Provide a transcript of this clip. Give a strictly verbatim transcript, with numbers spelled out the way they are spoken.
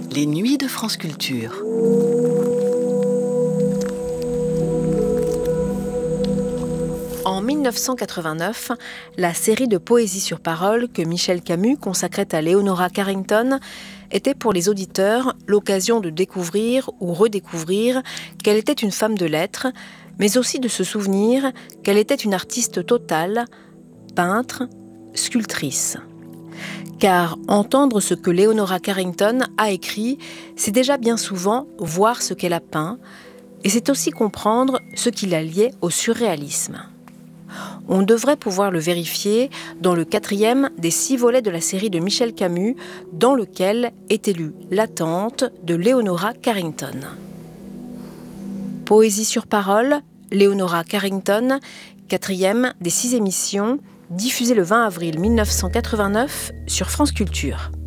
Les nuits de France Culture. En mille neuf cent quatre-vingt-neuf, la série de poésie sur parole que Michel Camus consacrait à Leonora Carrington était pour les auditeurs l'occasion de découvrir ou redécouvrir qu'elle était une femme de lettres, mais aussi de se souvenir qu'elle était une artiste totale, peintre, sculptrice. Car entendre ce que Leonora Carrington a écrit, c'est déjà bien souvent voir ce qu'elle a peint, et c'est aussi comprendre ce qui la liait au surréalisme. On devrait pouvoir le vérifier dans le quatrième des six volets de la série de Michel Camus, dans lequel est élue l'attente de Leonora Carrington. Poésie sur parole, Leonora Carrington, quatrième des six émissions, diffusée le vingt avril mille neuf cent quatre-vingt-neuf sur France Culture.